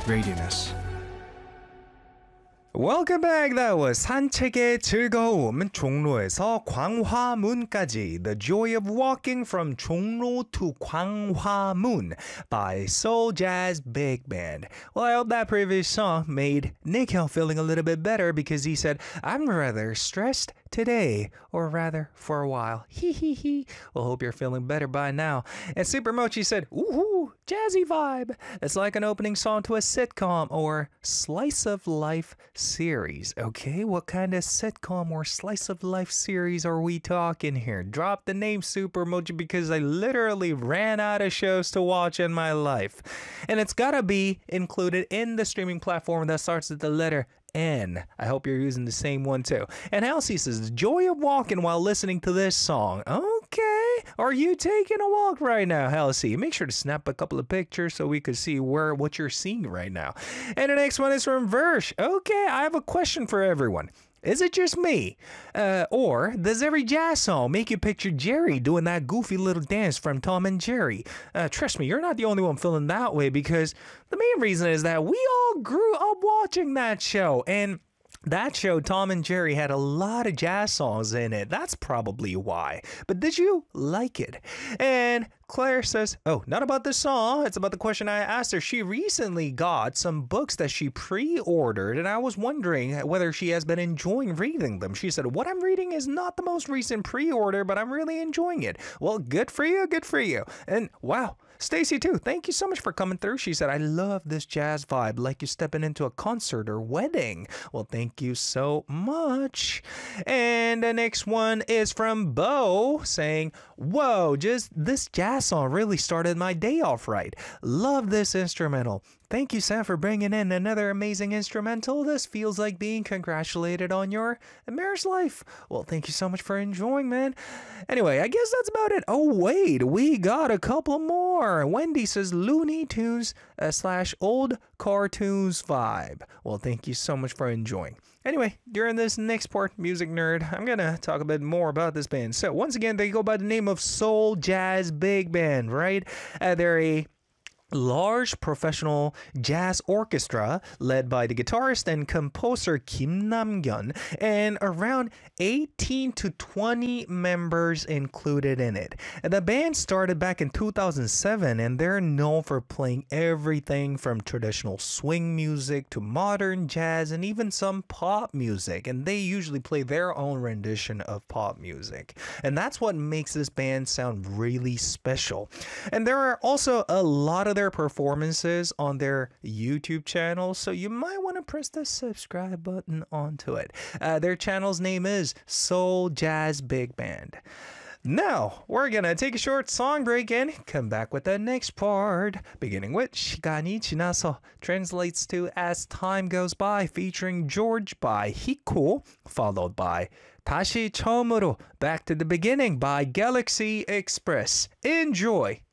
Radius. Welcome back. That was 산책의 즐거움, 종로에서 광화문까지. The Joy of Walking from 종로 to 광화문 by Soul Jazz Big Band. Well, I hope that previous song made Nikhil feeling a little bit better because he said, I'm rather stressed today, or rather for a while. Hee hee hee. Well, hope you're feeling better by now. And Super Mochi said, ooh, jazzy vibe. It's like an opening song to a sitcom or slice of life series. Okay, what kind of sitcom or slice of life series are we talking here? Drop the name Super Mochi because I literally ran out of shows to watch in my life. And it's gotta be included in the streaming platform that starts with the letter N. I hope you're using the same one too. And Halsey says, joy of walking while listening to this song. Okay. Are you taking a walk right now, Halsey? Make sure to snap a couple of pictures so we could see what you're seeing right now. And the next one is from Versh. Okay, I have a question for everyone. Is it just me? Or does every jazz song make you picture Jerry doing that goofy little dance from Tom and Jerry? Trust me, you're not the only one feeling that way because the main reason is that we all grew up watching that show. And that show, Tom and Jerry, had a lot of jazz songs in it. That's probably why. But did you like it? And Claire says, oh, not about the song. It's about the question I asked her. She recently got some books that she pre-ordered, and I was wondering whether she has been enjoying reading them. She said, what I'm reading is not the most recent pre-order, but I'm really enjoying it. Well, good for you, good for you. And wow. Stacy too, thank you so much for coming through. She said, I love this jazz vibe, like you're stepping into a concert or wedding. Well, thank you so much. And the next one is from Bo saying, whoa, just this jazz song really started my day off right. Love this instrumental. Thank you, Sam, for bringing in another amazing instrumental. This feels like being congratulated on your marriage life. Well, thank you so much for enjoying, man. Anyway, I guess that's about it. Oh, wait, we got a couple more. Wendy says Looney Tunes / old cartoons vibe. Well, thank you so much for enjoying. Anyway, during this next part, Music Nerd, I'm going to talk a bit more about this band. So, once again, they go by the name of Soul Jazz Big Band, right? They're a large professional jazz orchestra led by the guitarist and composer Kim Nam-gyun and around 18 to 20 members included in it. The band started back in 2007 and they're known for playing everything from traditional swing music to modern jazz and even some pop music, and they usually play their own rendition of pop music, and that's what makes this band sound really special. And there are also a lot of their performances on their YouTube channel, so you might want to press the subscribe button onto it. Their channel's name is Soul Jazz Big Band. Now, we're gonna take a short song break and come back with the next part, beginning with 시간이 지나서, translates to As Time Goes By, featuring George by Hiko, followed by 다시 처음으로, Back to the Beginning by Galaxy Express. Enjoy!